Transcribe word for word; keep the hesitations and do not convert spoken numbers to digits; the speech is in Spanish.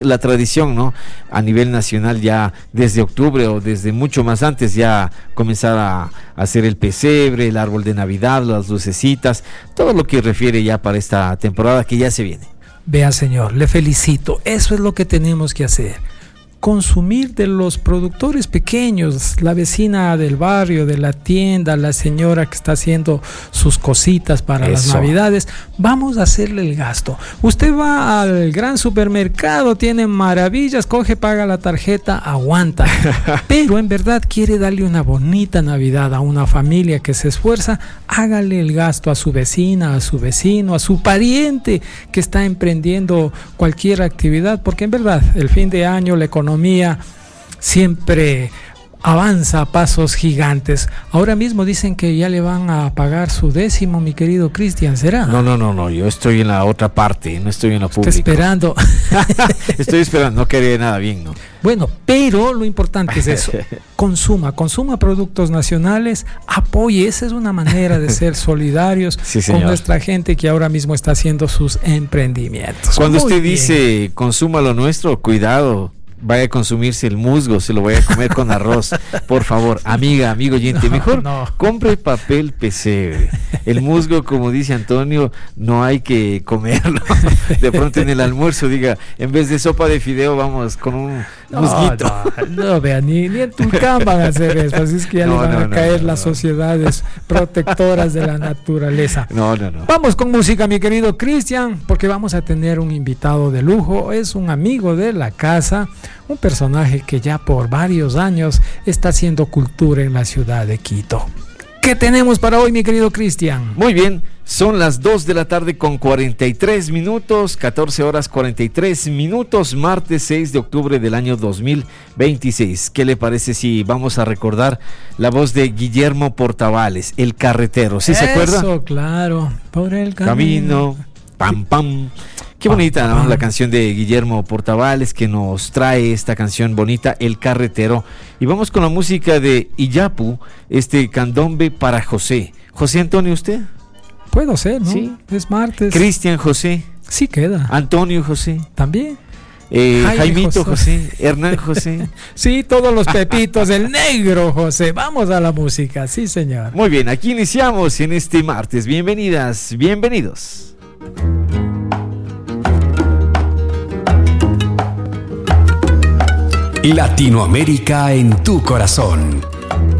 la tradición, ¿no? A nivel nacional ya desde octubre o desde mucho más antes ya comenzar a, a hacer el pesebre, el árbol de Navidad, las lucecitas, todo lo que refiere ya para esta temporada que ya se viene. Vea, señor, le felicito. Eso es lo que tenemos que hacer. Consumir de los productores pequeños, la vecina del barrio, de la tienda, la señora que está haciendo sus cositas para Eso. las navidades. Vamos a hacerle el gasto. Usted va al gran supermercado, tiene maravillas, coge, paga la tarjeta, aguanta. Pero en verdad quiere darle una bonita Navidad a una familia que se esfuerza, hágale el gasto a su vecina, a su vecino, a su pariente que está emprendiendo cualquier actividad, porque en verdad el fin de año, la economía siempre avanza a pasos gigantes. Ahora mismo dicen que ya le van a pagar su décimo, mi querido Cristian, ¿será? No, no, no, no, yo estoy en la otra parte, no estoy en lo público. Estoy esperando. Estoy esperando, no quería nada bien, ¿no? Bueno, pero lo importante es eso. Consuma, consuma productos nacionales, apoye. Esa es una manera de ser solidarios sí, con nuestra gente que ahora mismo está haciendo sus emprendimientos. Cuando Muy usted bien. dice consuma lo nuestro, cuidado. Vaya a consumirse el musgo, se lo vaya a comer con arroz, por favor, amiga, amigo oyente, no, mejor no. compre papel pesebre. El musgo, como dice Antonio, no hay que comerlo. De pronto en el almuerzo diga, en vez de sopa de fideo, vamos con un no, musguito. No, no vea, ni, ni en Tulcán van a hacer eso, así es que ya no, le van no, a caer no, las no. sociedades protectoras de la naturaleza. No, no, no. Vamos con música, mi querido Cristian, porque vamos a tener un invitado de lujo, es un amigo de la casa, un personaje que ya por varios años está haciendo cultura en la ciudad de Quito. ¿Qué tenemos para hoy, mi querido Cristian? Muy bien, son las dos de la tarde con cuarenta y tres minutos, catorce horas cuarenta y tres minutos, martes seis de octubre del año dos mil veintiséis. ¿Qué le parece si vamos a recordar la voz de Guillermo Portavales, el carretero? ¿Sí se acuerda? Eso, claro, por el camino. Camino, pam, pam. Qué bonita, ¿no? La canción de Guillermo Portavales que nos trae esta canción bonita, El Carretero. Y vamos con la música de Iyapu, este candombe para José. José Antonio, ¿usted? Puedo ser, ¿no? Sí. Es martes. Cristian José. Sí queda. Antonio José. También. Eh, Jaimito José. José. Hernán José. Sí, todos los pepitos, el negro José. Vamos a la música, sí señor. Muy bien, aquí iniciamos en este martes. Bienvenidas, bienvenidos. Latinoamérica en tu corazón.